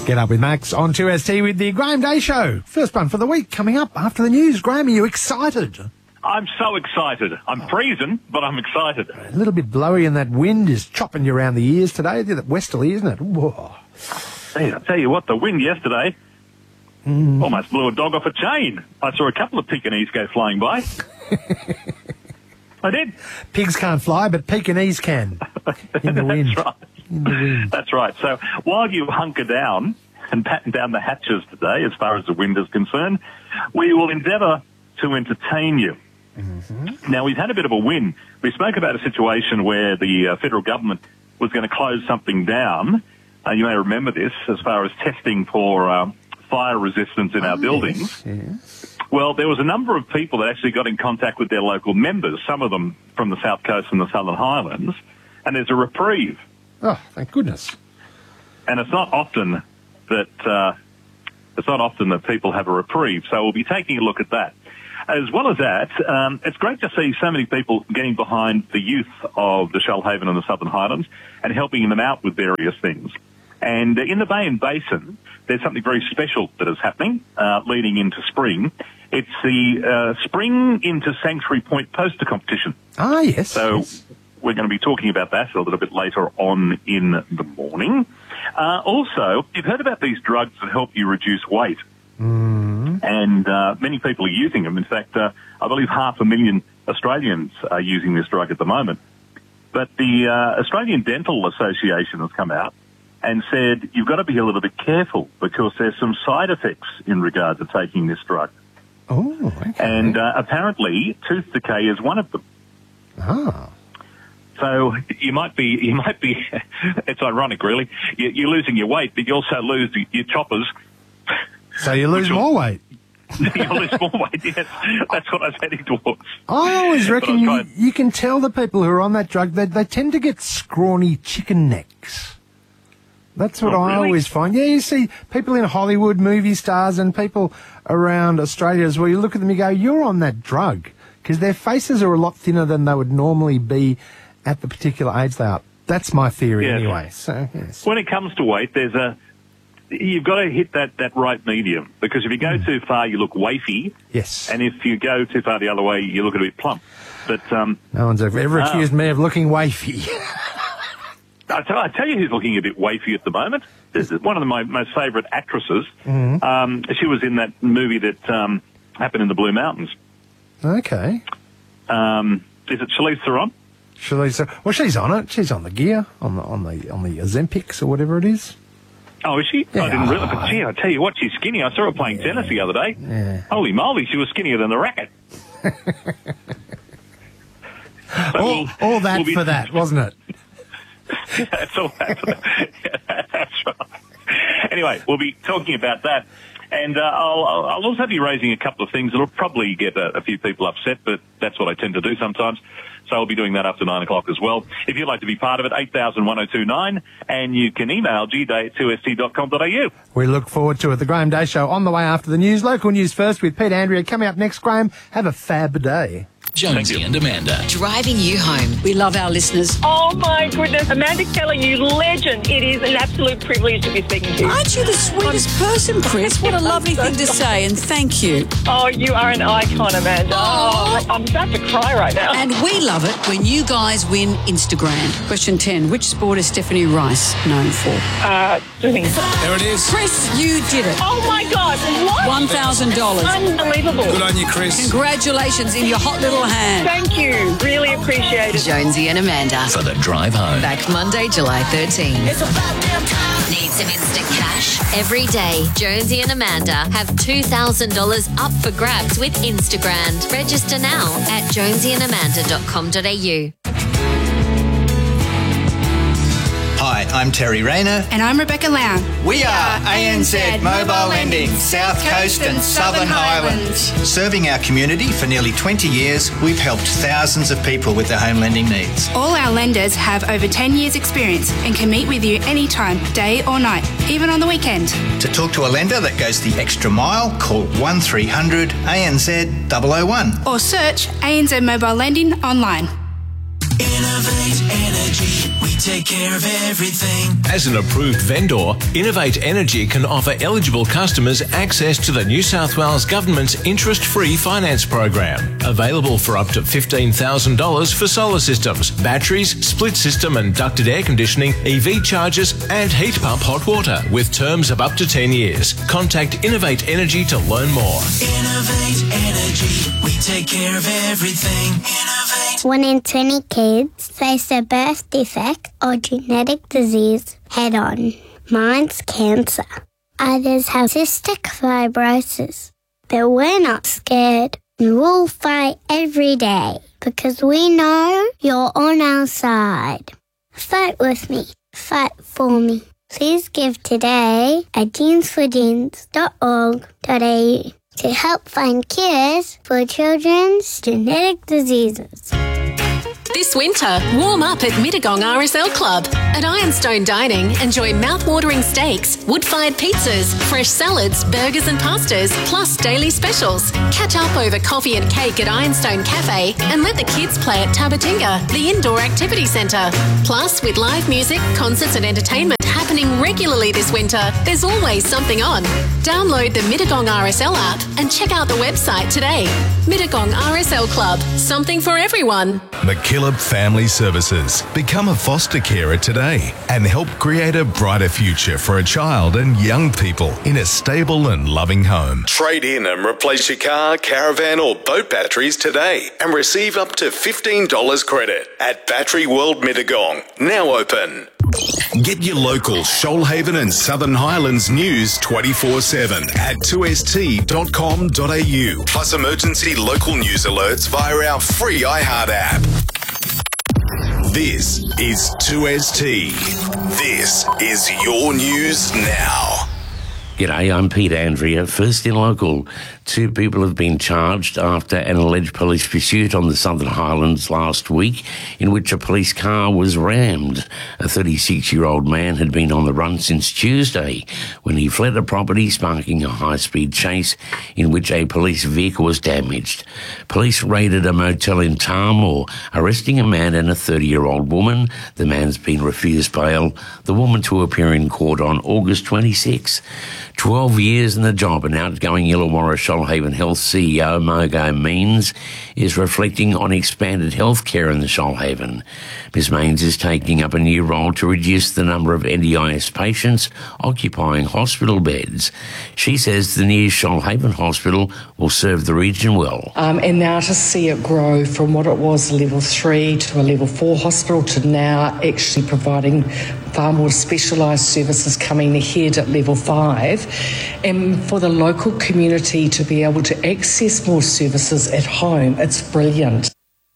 Get up with Max on 2ST with the Graham Day Show. First one for the week coming up after the news. Graham, are you excited? I'm so excited. I'm freezing, but I'm excited. A little bit blowy and that wind is chopping you around the ears today. It's westerly, isn't it? Whoa. Hey, I'll tell you what, the wind yesterday almost blew a dog off a chain. I saw a couple of Pekingese go flying by. I did. Pigs can't fly, but Pekingese can. In the wind. That's right. In the wind. That's right. So while you hunker down and batten down the hatches today, as far as the wind is concerned, we will endeavour to entertain you. Mm-hmm. Now, we've had a bit of a win. We spoke about a situation where the federal government was going to close something down. You may remember this, as far as testing for fire resistance in our buildings. Yes. Well, there was a number of people that actually got in contact with their local members, some of them from the South Coast and the Southern Highlands, and there's a reprieve. Oh, thank goodness. And it's not often that people have a reprieve, so we'll be taking a look at that. As well as that, it's great to see so many people getting behind the youth of the Shoalhaven and the Southern Highlands and helping them out with various things. And in the Bay and Basin, there's something very special that is happening leading into spring. It's the Spring into Sanctuary Point poster competition. Ah, yes. So yes. We're going to be talking about that a little bit later on in the morning. Also, you've heard about these drugs that help you reduce weight. Mm. And many people are using them. In fact, I believe 500,000 Australians are using this drug at the moment. But the Australian Dental Association has come out and said you've got to be a little bit careful because there's some side effects in regard to taking this drug. Oh, okay. And apparently tooth decay is one of them. Ah. So you might be, it's ironic really, you're losing your weight, but you also lose your choppers. So you lose more weight. You lose more weight, yes. That's what I was heading towards. I always reckon you can tell the people who are on that drug, they tend to get scrawny chicken necks. That's what I always find. Yeah, you see people in Hollywood, movie stars, and people around Australia as well. You look at them, you go, you're on that drug. Because their faces are a lot thinner than they would normally be at the particular age they are. That's my theory anyway. So, yes. When it comes to weight, you've got to hit that right medium. Because if you go too far, you look wafy. Yes. And if you go too far the other way, you look a bit plump. But no one's ever accused me of looking wafy. I tell you who's looking a bit wafy at the moment. This is one of my most favourite actresses. Mm-hmm. She was in that movie that happened in the Blue Mountains. Okay. Is it Charlize Theron? Well, she's on it. She's on the gear, on the Ozempics or whatever it is. Oh, is she? Yeah. I didn't realise. But gee, I tell you what, she's skinny. I saw her playing tennis the other day. Yeah. Holy moly, she was skinnier than the racket. all that for that, wasn't it? That's all that for that. Yeah, that's right. Anyway, we'll be talking about that. And I'll also be raising a couple of things that'll probably get a few people upset, but that's what I tend to do sometimes. So I'll be doing that after 9 o'clock as well. If you'd like to be part of it, 801029, and you can email gday@2st.com.au. We look forward to it. The Graham Day Show on the way after the news. Local news first with Pete Andrea. Coming up next, Graham, have a fab day. Jonesy and Amanda. Driving you home. We love our listeners. Oh, my goodness. Amanda Keller, you legend. It is an absolute privilege to be speaking to you. Aren't you the sweetest person, Chris? What a lovely thing to say, and thank you. Oh, you are an icon, Amanda. Oh, I'm about to cry right now. And we love it when you guys win Instagram. Question 10. Which sport is Stephanie Rice known for? Swimming. There it is. Chris, you did it. Oh, my God. What? $1,000. Unbelievable. Good on you, Chris. Congratulations in your hot little hand. Thank you. Really appreciate it. Jonesy and Amanda. For the drive home. Back Monday, July 13. It's about damn time. Need some instant cash? Every day, Jonesy and Amanda have $2,000 up for grabs with Instagram. Register now at jonesyandamanda.com.au. Hi, I'm Terry Rayner. And I'm Rebecca Lown. We are ANZ Mobile Lending, South Coast and Southern Highlands. Serving our community for nearly 20 years, we've helped thousands of people with their home lending needs. All our lenders have over 10 years experience and can meet with you anytime, day or night, even on the weekend. To talk to a lender that goes the extra mile, call 1300 ANZ 001. Or search ANZ Mobile Lending online. Innovate Energy, we take care of everything. As an approved vendor, Innovate Energy can offer eligible customers access to the New South Wales Government's interest-free finance program. Available for up to $15,000 for solar systems, batteries, split system and ducted air conditioning, EV chargers and heat pump hot water with terms of up to 10 years. Contact Innovate Energy to learn more. Innovate Energy, we take care of everything. Innovate. 1 in 20 kids face a birth defect or genetic disease head-on. Mine's cancer. Others have cystic fibrosis. But we're not scared. We'll fight every day because we know you're on our side. Fight with me. Fight for me. Please give today at genesforgenes.org.au to help find cures for children's genetic diseases. This winter, warm up at Mittagong RSL Club. At Ironstone Dining, enjoy mouth-watering steaks, wood-fired pizzas, fresh salads, burgers and pastas, plus daily specials. Catch up over coffee and cake at Ironstone Cafe and let the kids play at Tabatinga, the indoor activity centre. Plus, with live music, concerts and entertainment happening regularly this winter, there's always something on. Download the Mittagong RSL app and check out the website today. Mittagong RSL Club, something for everyone. McKillop Family Services. Become a foster carer today and help create a brighter future for a child and young people in a stable and loving home. Trade in and replace your car, caravan or boat batteries today and receive up to $15 credit at Battery World Mittagong. Now open. Get your local Shoalhaven and Southern Highlands news 24/7 at 2st.com.au. Plus emergency local news alerts via our free iHeart app. This is 2ST. This is your news now. G'day, I'm Pete Andrea. First in local, 2 people have been charged after an alleged police pursuit on the Southern Highlands last week in which a police car was rammed. A 36-year-old man had been on the run since Tuesday when he fled a property, sparking a high-speed chase in which a police vehicle was damaged. Police raided a motel in Tarmore, arresting a man and a 30-year-old woman. The man's been refused bail, the woman to appear in court on August 26. 12 years in the job, and outgoing Illawarra Shoalhaven Health CEO Mogo Means is reflecting on expanded healthcare in the Shoalhaven. Ms Means is taking up a new role to reduce the number of NDIS patients occupying hospital beds. She says the new Shoalhaven Hospital will serve the region well. And now to see it grow from what it was a level 3 to a level 4 hospital to now actually providing far more specialised services coming ahead at level 5, and for the local community to be able to access more services at home, it's brilliant.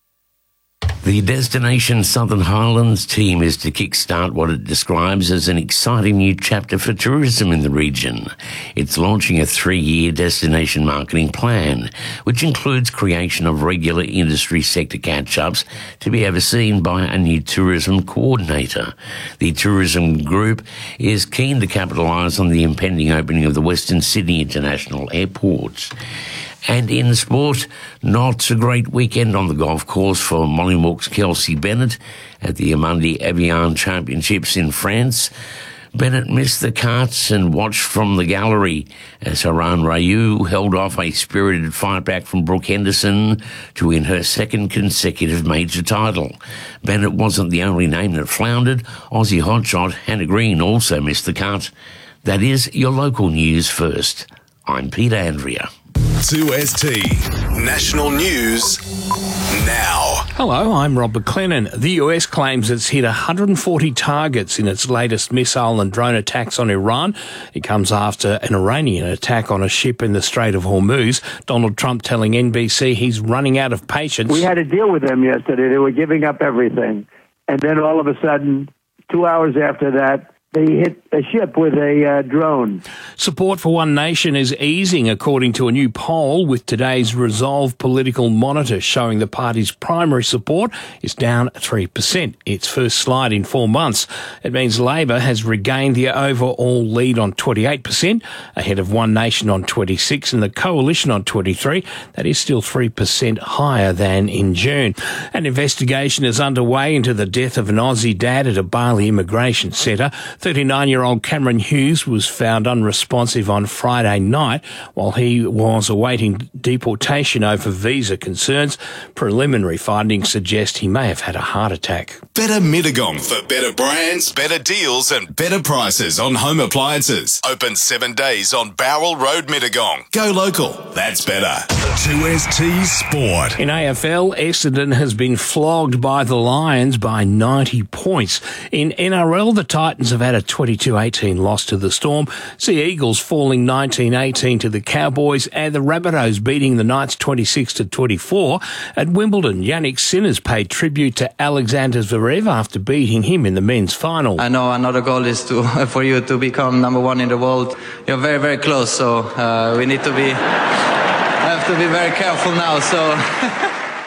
The Destination Southern Highlands team is to kickstart what it describes as an exciting new chapter for tourism in the region. It's launching a 3-year destination marketing plan, which includes creation of regular industry sector catch-ups to be overseen by a new tourism coordinator. The tourism group is keen to capitalise on the impending opening of the Western Sydney International Airport. And in sport, not a great weekend on the golf course for Mollymook's Kelsey Bennett at the Amundi Evian Championships in France. Bennett missed the carts and watched from the gallery as Haran Rayu held off a spirited fight back from Brooke Henderson to win her second consecutive major title. Bennett wasn't the only name that floundered. Aussie hotshot Hannah Green also missed the cut. That is your local news first. I'm Peter Andrea. 2ST National News Now. Hello, I'm Rob McLennan. The US claims it's hit 140 targets in its latest missile and drone attacks on Iran. It comes after an Iranian attack on a ship in the Strait of Hormuz. Donald Trump telling NBC he's running out of patience. We had a deal with them yesterday. They were giving up everything. And then all of a sudden, 2 hours after that, They hit a ship with a drone. Support for One Nation is easing, according to a new poll, with today's Resolve Political Monitor showing the party's primary support is down 3%, its first slide in 4 months. It means Labor has regained the overall lead on 28%, ahead of One Nation on 26% and the Coalition on 23%. That is still 3% higher than in June. An investigation is underway into the death of an Aussie dad at a Bali immigration centre. 39-year-old Cameron Hughes was found unresponsive on Friday night while he was awaiting deportation over visa concerns. Preliminary findings suggest he may have had a heart attack. Better Mittagong for better brands, better deals and better prices on home appliances. Open 7 days on Bowral Road, Mittagong. Go local. That's better. 2ST Sport. In AFL, Essendon has been flogged by the Lions by 90 points. In NRL, the Titans have had a 22-18 loss to the Storm. Sea Eagles falling 19-18 to the Cowboys, and the Rabbitohs beating the Knights 26-24. At Wimbledon, Yannick Sinner's paid tribute to Alexander Zverev after beating him in the men's final. I know another goal is for you to become number one in the world. You're very, very close, so we need to have to be very careful now. So.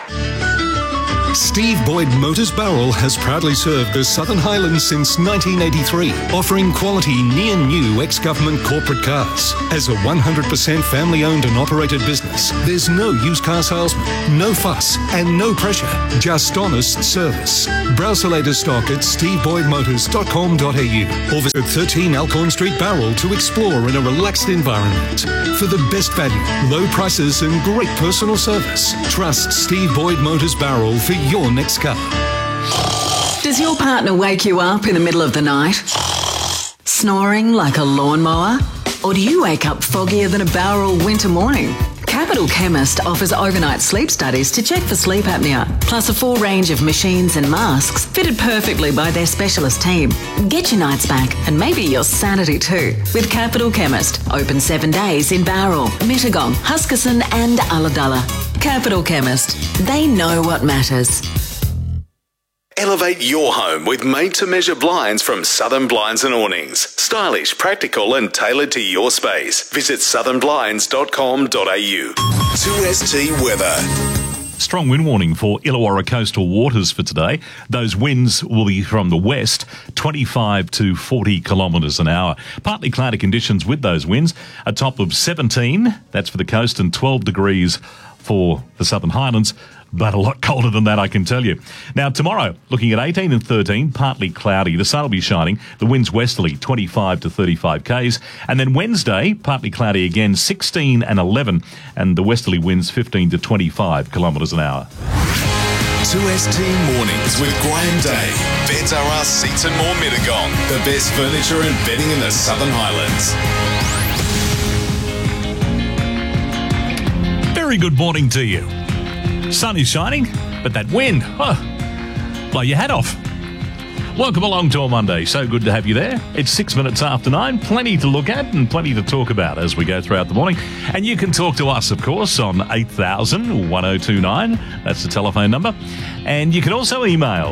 Steve Boyd Motors Bowral has proudly served the Southern Highlands since 1983, offering quality near-new ex-government corporate cars. As a 100% family-owned and operated business, there's no used car salesman, no fuss, and no pressure, just honest service. Browse the latest stock at steveboydmotors.com.au or visit 13 Alcorn Street, Bowral to explore in a relaxed environment. For the best value, low prices and great personal service, trust Steve Boyd Motors Bowral for your next car. Does your partner wake you up in the middle of the night, snoring like a lawnmower? Or do you wake up foggier than a Bowral winter morning? Capital Chemist offers overnight sleep studies to check for sleep apnea, plus a full range of machines and masks fitted perfectly by their specialist team. Get your nights back and maybe your sanity too with Capital Chemist. Open 7 days in Bowral, Mittagong, Huskisson and Ulladulla. Capital Chemist. They know what matters. Elevate your home with made-to-measure blinds from Southern Blinds and Awnings. Stylish, practical and tailored to your space. Visit southernblinds.com.au. 2ST weather. Strong wind warning for Illawarra coastal waters for today. Those winds will be from the west, 25 to 40 kilometres an hour. Partly cloudy conditions with those winds. A top of 17, that's for the coast, and 12 degrees for the Southern Highlands, but a lot colder than that, I can tell you. Now, tomorrow, looking at 18 and 13, partly cloudy. The sun will be shining. The wind's westerly, 25 to 35 k's. And then Wednesday, partly cloudy again, 16 and 11, and the westerly winds 15 to 25 kilometres an hour. 2ST Mornings with Graham Day. Beds R Us Seats and More Mittagong. The best furniture and bedding in the Southern Highlands. Very good morning to you. Sun is shining, but that wind, blow your hat off. Welcome along to a Monday. So good to have you there. It's 6 minutes after 9. Plenty to look at and plenty to talk about as we go throughout the morning. And you can talk to us, of course, on 8000 1029. That's the telephone number. And you can also email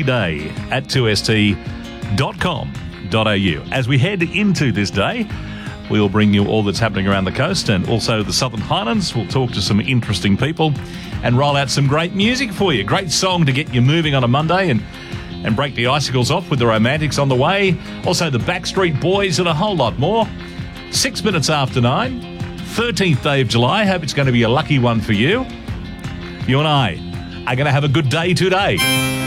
gday@2st.com.au. As we head into this day, we'll bring you all that's happening around the coast and also the Southern Highlands. We'll talk to some interesting people and roll out some great music for you. Great song to get you moving on a Monday and break the icicles off with the Romantics on the way. Also the Backstreet Boys and a whole lot more. 6 minutes after 9, 13th day of July. Hope it's going to be a lucky one for you. You and I are going to have a good day today.